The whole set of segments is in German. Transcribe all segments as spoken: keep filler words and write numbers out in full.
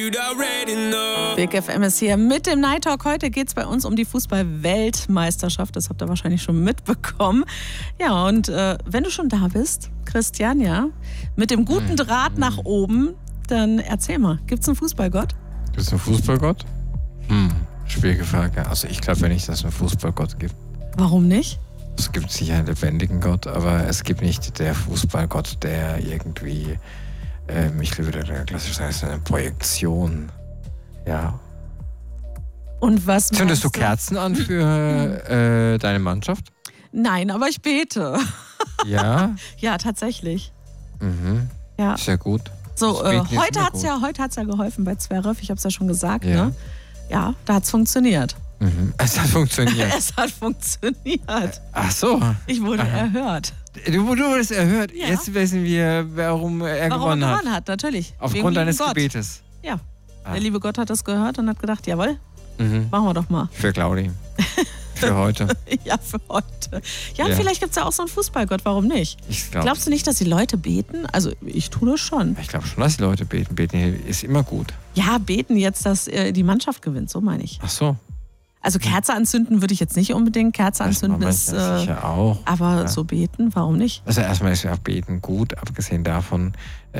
Big F M ist hier mit dem Night Talk. Heute geht es bei uns um die Fußball-Weltmeisterschaft. Das habt ihr wahrscheinlich schon mitbekommen. Ja, und äh, wenn du schon da bist, Christian, ja, mit dem guten Draht nach oben, dann erzähl mal, gibt's einen Fußballgott? Gibt es einen Fußballgott? Hm, schwierige Frage. Also ich glaube ja nicht, dass es einen Fußballgott gibt. Warum nicht? Es gibt sicher einen lebendigen Gott, aber es gibt nicht der Fußballgott, der irgendwie, ähm, ich glaube, der klassisch heißt eine Projektion. Ja. Und was Zündest du meinst du? Kerzen an für äh, deine Mannschaft? Nein, aber ich bete. Ja? Ja, tatsächlich. Mhm. Ja. Sehr gut. So, Das äh, Beten ist heute immer hat's gut. ja, heute hat's ja geholfen bei Zverev. Ich habe es ja schon gesagt, Ja. ne? Ja, da hat's funktioniert. Mhm. Es hat funktioniert. Es hat funktioniert. Ach so. Ich wurde Aha. erhört. Du, du wurdest erhört. Ja. Jetzt wissen wir, warum er Warum gewonnen er hat. gewonnen hat, natürlich. Wegen Aufgrund deines Gott. Gebetes. Ja. Ah. Der liebe Gott hat das gehört und hat gedacht, jawohl, Mhm. machen wir doch mal. Für Claudi. Für heute. Ja, für heute. Ja, Ja. vielleicht gibt es ja auch so einen Fußballgott, warum nicht? Ich glaube Glaubst du nicht, dass die Leute beten? Also ich tue das schon. ich glaub schon, dass die Leute beten. Beten ist immer gut. Ja, beten jetzt, dass äh, die Mannschaft gewinnt, so meine ich. Ach so. Also Kerze anzünden würde ich jetzt nicht unbedingt. Kerze Das anzünden macht ist, man äh, sicher auch. aber Ja. so beten, warum nicht? Also erstmal ist ja Beten gut, abgesehen davon,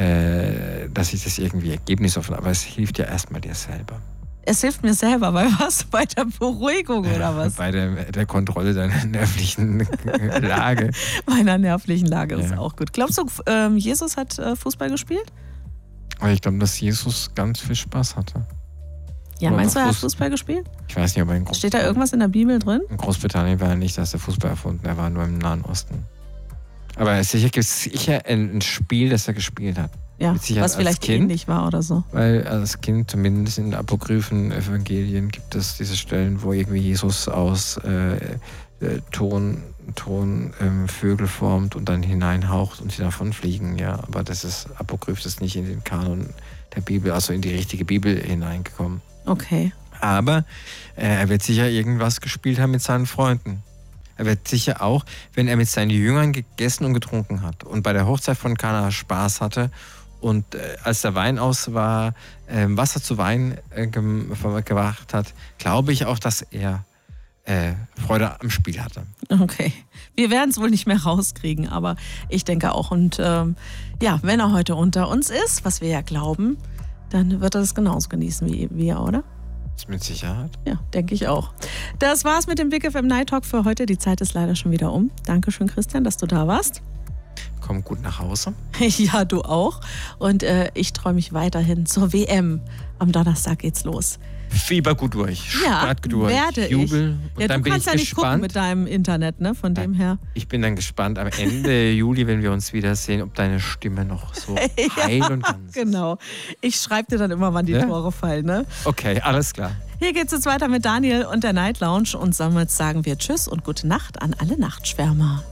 äh, dass sich das irgendwie Ergebnis offen, aber es hilft ja erstmal dir selber. Es hilft mir selber bei was? Bei der Beruhigung oder was? Bei der, der Kontrolle deiner nervlichen Lage. Meiner nervlichen Lage ist Ja. auch gut. Glaubst du, ähm, Jesus hat äh, Fußball gespielt? Aber ich glaube, dass Jesus ganz viel Spaß hatte. Ja, Aber meinst du, er hat Fuß- Fußball gespielt? Ich weiß nicht, ob er in, Groß Steht da irgendwas in der Bibel drin? in Großbritannien war er nicht, dass der Fußball erfunden, er war nur im Nahen Osten. Aber sicher gibt es sicher ein, ein Spiel, das er gespielt hat. Ja, Mit Sicherheit was als vielleicht Kind. ähnlich war oder so. Weil als Kind, zumindest in apokryphen Evangelien, gibt es diese Stellen, wo irgendwie Jesus aus äh, äh, Ton, Ton ähm, Vögel formt und dann hineinhaucht und sie davon fliegen. Ja, aber das ist apokryph, das ist nicht in den Kanon der Bibel, also in die richtige Bibel hineingekommen. Okay. Aber äh, er wird sicher irgendwas gespielt haben mit seinen Freunden. Er wird sicher auch, wenn er mit seinen Jüngern gegessen und getrunken hat und bei der Hochzeit von Kana Spaß hatte und äh, als der Wein aus war, äh, Wasser zu Wein äh, gem- gemacht hat, glaube ich auch, dass er äh, Freude am Spiel hatte. Okay. Wir werden es wohl nicht mehr rauskriegen, aber ich denke auch. Und ähm, ja, wenn er heute unter uns ist, was wir ja glauben, dann wird er das genauso genießen wie wir, oder? Das mit Sicherheit. Ja, denke ich auch. Das war's mit dem Big F M Night Talk für heute. Die Zeit ist leider schon wieder um. Dankeschön, Christian, dass du da warst. Komm gut nach Hause. Ja, du auch. Und äh, ich träume mich weiterhin zur W M. Am Donnerstag geht's los. Fieber gut durch. Ja, Start gut durch. werde ich. Jubel. Und Ja, dann du bin kannst ich ja nicht gucken gespannt. mit deinem Internet, ne? Von dem her. Ich bin dann gespannt am Ende Juli, wenn wir uns wiedersehen, ob deine Stimme noch so heil und ganz ist. Genau. Ich schreibe dir dann immer, wann die Ja? Tore fallen, ne? Okay, alles klar. Hier geht's jetzt weiter mit Daniel und der Night Lounge. Und damit sagen wir Tschüss und gute Nacht an alle Nachtschwärmer.